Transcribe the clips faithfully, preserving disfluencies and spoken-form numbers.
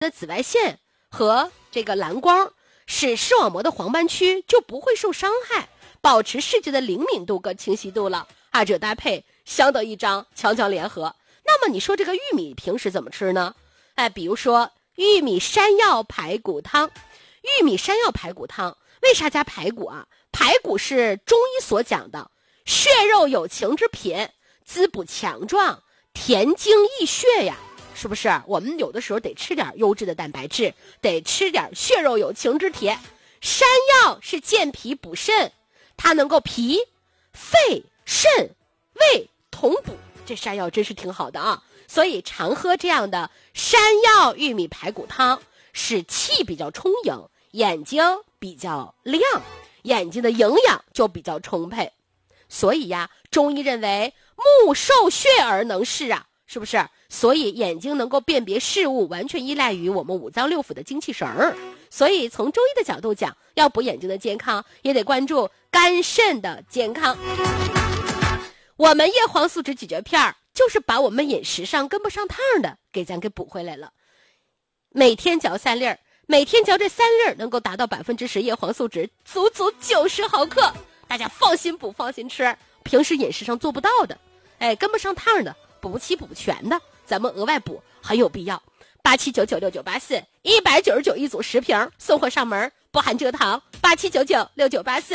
的紫外线和这个蓝光，使视网膜的黄斑区就不会受伤害，保持视觉的灵敏度和清晰度了。二者搭配相得益彰，强强联合。那么你说这个玉米平时怎么吃呢？哎，比如说玉米山药排骨汤。玉米山药排骨汤为啥加排骨啊？排骨是中医所讲的血肉有情之品，滋补强壮，填精益血呀，是不是？我们有的时候得吃点优质的蛋白质，得吃点血肉有情之铁。山药是健脾补肾，它能够脾、肺、肾、胃同补，这山药真是挺好的啊。所以常喝这样的山药玉米排骨汤，使气比较充盈，眼睛比较亮，眼睛的营养就比较充沛。所以呀，中医认为目受血而能视啊，是不是？所以眼睛能够辨别事物，完全依赖于我们五脏六腑的精气神儿。所以从中医的角度讲，要补眼睛的健康，也得关注肝肾的健康。我们叶黄素酯咀嚼片就是把我们饮食上跟不上趟的给咱给补回来了。每天嚼三粒儿，每天嚼这三粒儿能够达到百分之十叶黄素酯，足足九十毫克。大家放心补，放心吃。平时饮食上做不到的，哎，跟不上趟的，补不齐补不全的，咱们额外补很有必要。八七九九六九八四，一百九十九一组十瓶，送货上门，不含蔗糖。八七九九六九八四。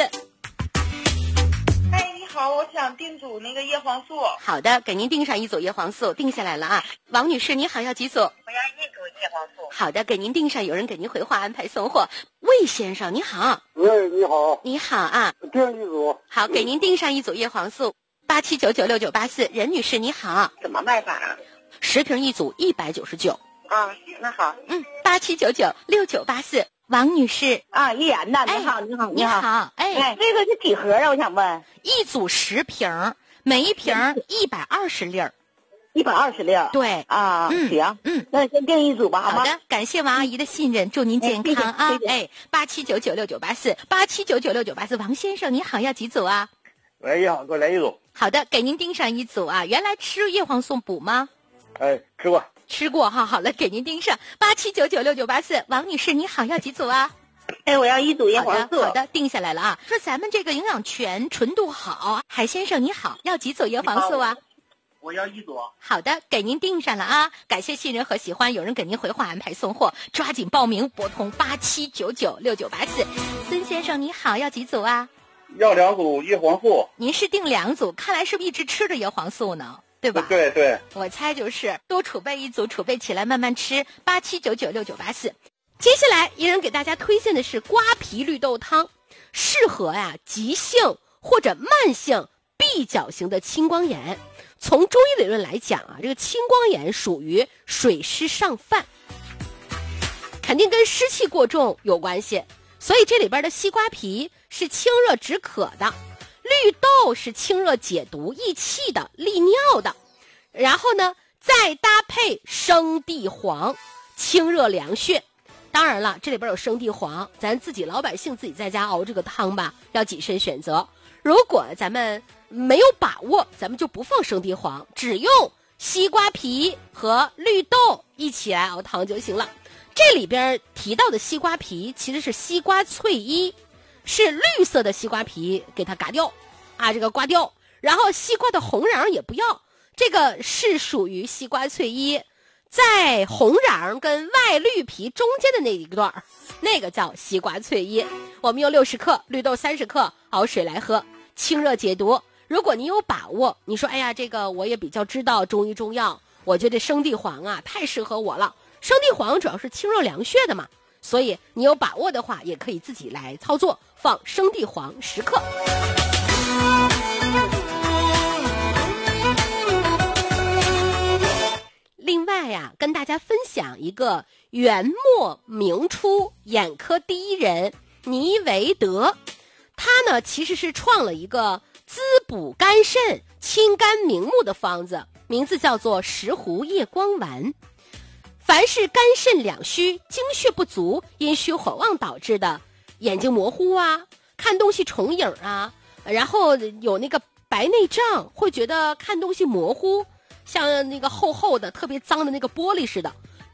哎，你好，我想订组那个叶黄素。 好的，给您订上一组叶黄素，定下来了啊。王女士，你好，要几组？ 我要一组叶黄素。 好的，给您订上，有人给您回话安排送货。魏先生，你好。 喂，你好。 你好啊。 订一组。 好，给您订上一组叶黄素。八七九九六九八四，任女士，你好。 怎么卖法啊？ 十瓶一组，一百九十九。 啊，那好。 嗯，八七九九六九八四，王女士。 啊，一言的，你好， 哎、 你好， 你好。好，哎， 哎，这个是几盒啊？我想问。 一组十瓶，每一瓶一百二十粒儿。 一百二十粒儿。 对啊， 嗯行， 嗯， 那先订一组吧，好吗？ 好的，感谢王阿姨的信任，祝您健康啊！ 哎谢谢谢谢哎，八七九九六九八四，八七九九六九八四，王先生你好，要几组啊？ 喂，你好，给我来一组。 好的，给您订上一组啊。原来吃叶黄素补吗？ 哎，吃过。 吃过哈，好了，给您订上。八七九九六九八四，王女士你好，要几组啊？ 哎，我要一组叶黄素。 好的，好的，定下来了啊。说咱们这个营养全，纯度好。海先生你好，要几组叶黄素啊？ 我要一组。 好的，给您订上了啊！感谢信任和喜欢，有人给您回话安排送货，抓紧报名，拨通八七九九六九八四。孙先生你好，要几组啊？ 要两组叶黄素。 您是订两组，看来是不是一直吃着叶黄素呢？对吧？ 对对， 我猜就是多储备一组，储备起来慢慢吃。八七九九六九八四。接下来，一人给大家推荐的是瓜皮绿豆汤，适合呀、啊、急性或者慢性闭角型的青光眼。从中医理论来讲啊，这个青光眼属于水湿上犯，肯定跟湿气过重有关系。所以这里边的西瓜皮是清热止渴的，绿豆是清热解毒益气的、利尿的，然后呢再搭配生地黄，清热凉血。当然了，这里边有生地黄，咱自己老百姓自己在家熬这个汤吧，要谨慎选择。如果咱们没有把握，咱们就不放生地黄，只用西瓜皮和绿豆一起来熬汤就行了。这里边提到的西瓜皮其实是西瓜翠衣，是绿色的西瓜皮，给它嘎掉啊，这个刮掉，然后西瓜的红瓤也不要，这个是属于西瓜翠衣在红瓤跟外绿皮中间的那一段，那个叫西瓜翠衣。我们用六十克绿豆三十克熬水来喝，清热解毒。如果你有把握，你说哎呀，这个我也比较知道中医中药，我觉得生地黄啊太适合我了。生地黄主要是清热凉血的嘛，所以你有把握的话，也可以自己来操作，放生地黄十克。另外呀、啊，跟大家分享一个元末明初眼科第一人尼维德，他呢其实是创了一个滋补肝肾、清肝明目的方子，名字叫做石斛夜光丸。凡是肝肾两虚、精血不足、阴虚火旺导致的眼睛模糊啊、看东西重影啊，然后有那个白内障，会觉得看东西模糊，像那个厚厚的特别脏的那个玻璃似的，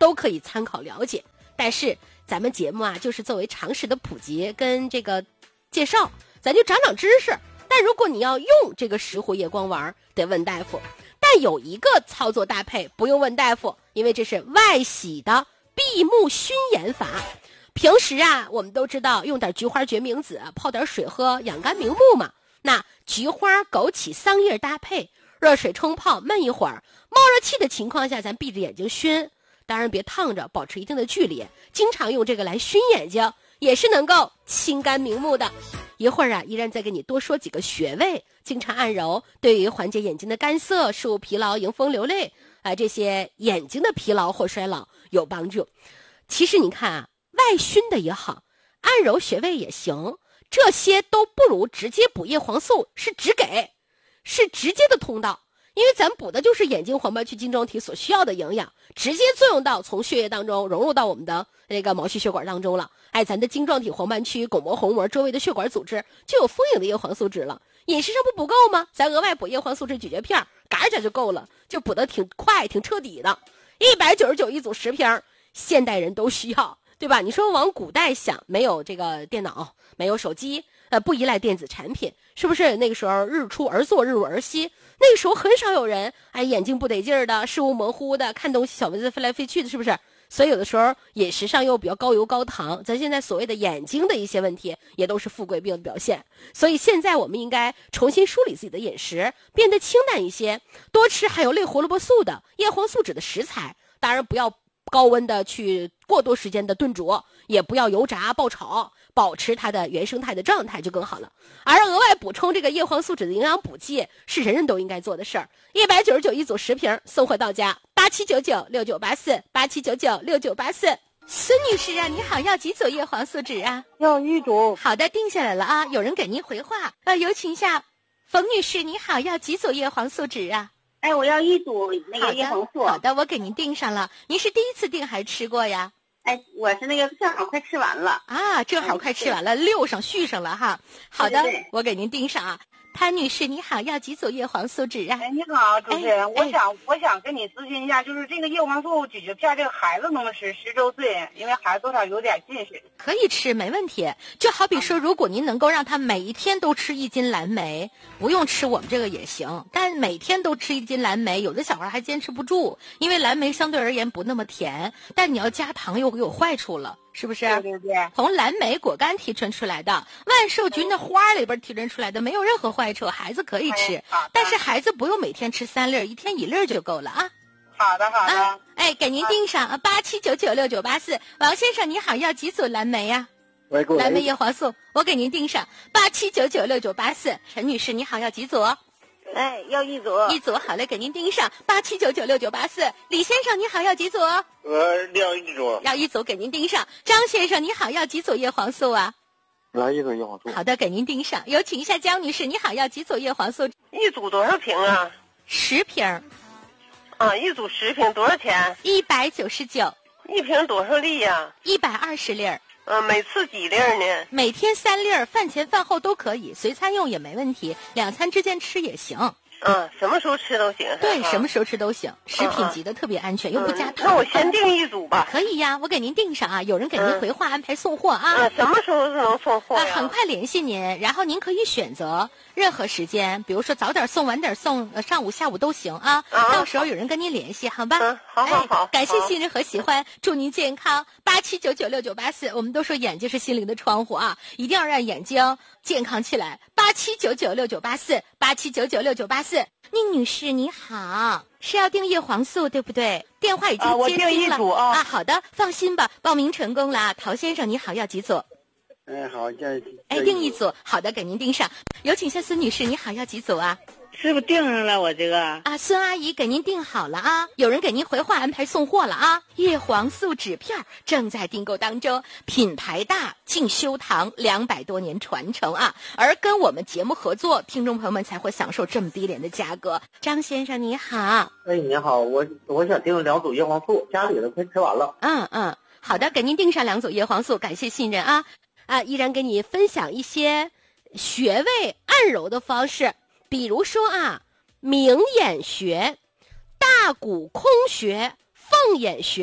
都可以参考了解。但是咱们节目啊，就是作为常识的普及跟这个介绍，咱就长长知识。但如果你要用这个石斛叶光丸，得问大夫。但有一个操作搭配不用问大夫，因为这是外洗的闭目熏眼法。平时啊，我们都知道用点菊花决明子泡点水喝，养肝明目嘛。那菊花、枸杞、桑叶搭配，热水冲泡，焖一会儿，冒热气的情况下，咱闭着眼睛熏，当然别烫着，保持一定的距离。经常用这个来熏眼睛，也是能够清肝明目的。一会儿啊，依然再给你多说几个穴位，经常按揉，对于缓解眼睛的干涩、事物疲劳、迎风流泪啊、呃，这些眼睛的疲劳或衰老有帮助。其实你看啊，外熏的也好，按揉穴位也行，这些都不如直接补叶黄素，是直给，是直接的通道。因为咱补的就是眼睛黄斑区晶状体所需要的营养，直接作用到从血液当中融入到我们的这个毛细血管当中了。哎，咱的晶状体黄斑区巩膜虹膜周围的血管组织就有丰盈的叶黄素质了。饮食上不补够吗？咱额外补叶黄素质咀嚼片，嘎一下就够了，就补得挺快挺彻底的。一百九十九一组十瓶，现代人都需要，对吧？你说往古代想，没有这个电脑，没有手机，呃，不依赖电子产品，是不是？那个时候日出而作，日入而息，那个时候很少有人哎眼睛不得劲儿的，视物模糊的，看东西小蚊子飞来飞去的，是不是？所以有的时候饮食上又比较高油高糖，咱现在所谓的眼睛的一些问题，也都是富贵病的表现。所以现在我们应该重新梳理自己的饮食，变得清淡一些，多吃含有类胡萝卜素的、叶黄素酯的食材，当然不要高温的去过多时间的炖煮，也不要油炸爆炒，保持它的原生态的状态就更好了。而额外补充这个叶黄素酯的营养补剂，是人人都应该做的事儿。一百九十九一组十瓶，送货到家，八七九九六九八四，八七九九六九八四。孙女士啊，你好，要几组叶黄素酯啊？ 要一组。 好的，定下来了啊。有人给您回话，呃，有请一下冯女士，你好，要几组叶黄素酯啊？ 哎，我要一组那个叶黄素。 好的，好的，我给您订上了。您是第一次订还是吃过呀？ 哎，我是那个正好快吃完了啊，正好快吃完了，六上续上了哈。好的， 对对对， 我给您订上啊。潘女士，你好，要几组叶黄素酯啊？ 哎，你好，主持人， 哎我想、哎、我想跟你咨询一下，就是这个叶黄素咀嚼片，这个孩子能不能吃？十周岁，因为孩子多少有点近视。 可以吃，没问题。就好比说，如果您能够让他每一天都吃一斤蓝莓，不用吃我们这个也行，但每天都吃一斤蓝莓，有的小孩还坚持不住，因为蓝莓相对而言不那么甜，但你要加糖又有坏处了。是不是？ 对对对， 从蓝莓果干提纯出来的，万寿菊的花里边提纯出来的，没有任何坏处，孩子可以吃， 哎、 但是孩子不用每天吃三粒，一天一粒就够了啊。 好的好的， 啊、哎，给您订上八七九九六九八四，王先生你好，要几组蓝莓呀、 啊？ 蓝莓叶黄素，我给您订上八七九九六九八四。陈女士你好，要几组？ 哎，要一组。 一组，好嘞，给您订上八七九九六九八四。李先生你好，要几组？ 呃，要一组。 要一组，给您订上。张先生你好，要几组叶黄素啊？ 来一组叶黄素。 好的，给您订上。有请一下江女士，你好，要几组叶黄素？ 一组多少瓶啊？ 十瓶。 啊，一组十瓶多少钱？ 一百九十九。 一瓶多少粒呀、啊？ 一百二十粒儿。 嗯、呃，每次几粒呢？ 每天三粒儿，饭前饭后都可以，随餐用也没问题，两餐之间吃也行。 嗯，什么时候吃都行。 对，什么时候吃都行，食品级的特别安全， 嗯、 又不加糖。 那我先订一组吧。 可以呀，我给您订上啊，有人给您回话、嗯、安排送货啊。 嗯，什么时候是能送货呀？ 啊，很快联系您，然后您可以选择任何时间，比如说早点送、晚点送，呃，上午、下午都行啊。 啊到时候有人跟您联系，好吧？ 嗯，好好好。 哎、感谢信任和喜欢，祝您健康。八七九九六九八四，我们都说眼睛是心灵的窗户啊，一定要让眼睛健康起来。八七九九六九八四，八七九九六九八四。宁女士你好，是要订叶黄素对不对？电话已经接听了。 啊，我订一组啊。 啊，好的，放心吧，报名成功了。陶先生你好，要几组？ 哎，好，这哎，订一组，好的，给您订上。有请下孙女士，你好，要几组啊？ 是不是订上了我这个？ 啊，孙阿姨给您订好了啊，有人给您回话安排送货了啊。叶黄素纸片正在订购当中，品牌大，进修堂两百多年传承啊，而跟我们节目合作，听众朋友们才会享受这么低廉的价格。张先生你好。 哎，你好，我我想订两组叶黄素，家里的快吃完了。 嗯嗯，好的，给您订上两组叶黄素，感谢信任啊。啊，依然给你分享一些穴位按揉的方式，比如说啊，明眼穴、大骨空穴、凤眼穴、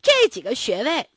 这几个穴位